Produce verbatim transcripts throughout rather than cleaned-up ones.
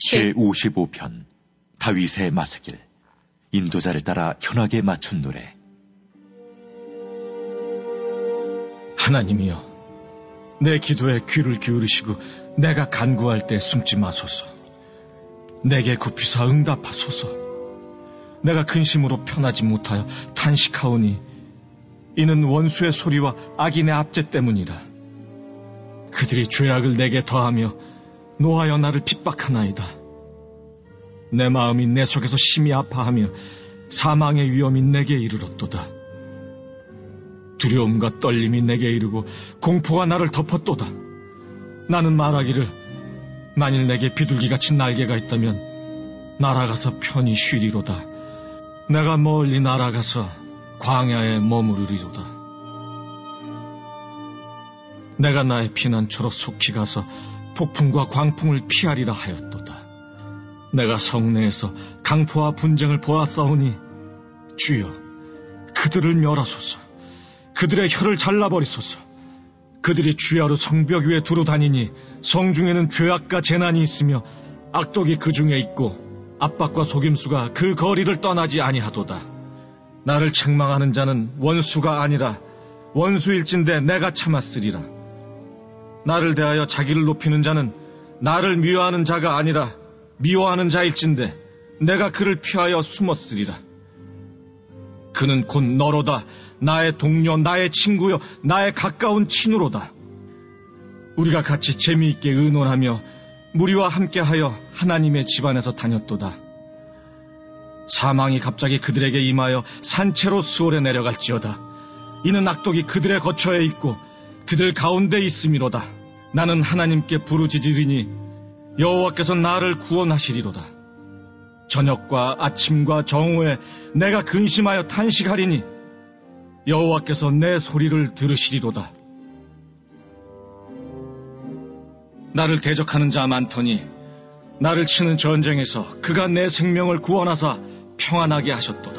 제오십오 편 다윗의 마스길. 인도자를 따라 현악에 맞춘 노래. 하나님이여, 내 기도에 귀를 기울이시고 내가 간구할 때 숨지 마소서. 내게 굽히사 응답하소서. 내가 근심으로 편하지 못하여 탄식하오니 이는 원수의 소리와 악인의 압제 때문이라. 그들이 죄악을 내게 더하며 노하여 나를 핍박하나이다. 내 마음이 내 속에서 심히 아파하며 사망의 위험이 내게 이르렀도다. 두려움과 떨림이 내게 이르고 공포가 나를 덮었도다. 나는 말하기를 만일 내게 비둘기같이 날개가 있다면 날아가서 편히 쉬리로다. 내가 멀리 날아가서 광야에 머무르리로다. 내가 나의 피난처로 속히 가서 폭풍과 광풍을 피하리라 하였도다. 내가 성내에서 강포와 분쟁을 보았사오니 주여, 그들을 멸하소서. 그들의 혀를 잘라버리소서. 그들이 주야로 성벽 위에 두루 다니니 성중에는 죄악과 재난이 있으며 악독이 그 중에 있고 압박과 속임수가 그 거리를 떠나지 아니하도다. 나를 책망하는 자는 원수가 아니라 원수일진데 내가 참았으리라. 나를 대하여 자기를 높이는 자는 나를 미워하는 자가 아니라 미워하는 자일진데 내가 그를 피하여 숨었으리라. 그는 곧 너로다. 나의 동료, 나의 친구요, 나의 가까운 친구로다. 우리가 같이 재미있게 의논하며 무리와 함께하여 하나님의 집안에서 다녔도다. 사망이 갑자기 그들에게 임하여 산채로 수월에 내려갈지어다. 이는 악독이 그들의 거처에 있고 그들 가운데 있음이로다. 나는 하나님께 부르짖으리니 여호와께서 나를 구원하시리로다. 저녁과 아침과 정오에 내가 근심하여 탄식하리니 여호와께서 내 소리를 들으시리로다. 나를 대적하는 자 많더니 나를 치는 전쟁에서 그가 내 생명을 구원하사 평안하게 하셨도다.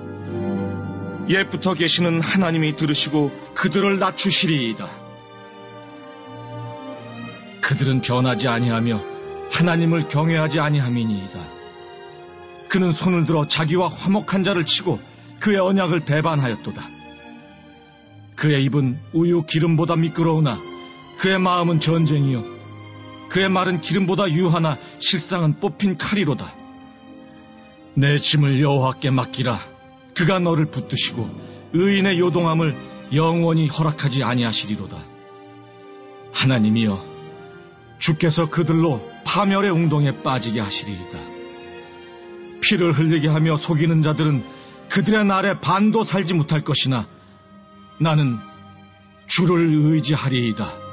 옛부터 계시는 하나님이 들으시고 그들을 낮추시리이다. 그들은 변하지 아니하며 하나님을 경외하지 아니함이니이다. 그는 손을 들어 자기와 화목한 자를 치고 그의 언약을 배반하였도다. 그의 입은 우유 기름보다 미끄러우나 그의 마음은 전쟁이요 그의 말은 기름보다 유하나 실상은 뽑힌 칼이로다. 내 짐을 여호와께 맡기라. 그가 너를 붙드시고 의인의 요동함을 영원히 허락하지 아니하시리로다. 하나님이여, 주께서 그들로 파멸의 웅덩이에 빠지게 하시리이다. 피를 흘리게 하며 속이는 자들은 그들의 날에 반도 살지 못할 것이나 나는 주를 의지하리이다.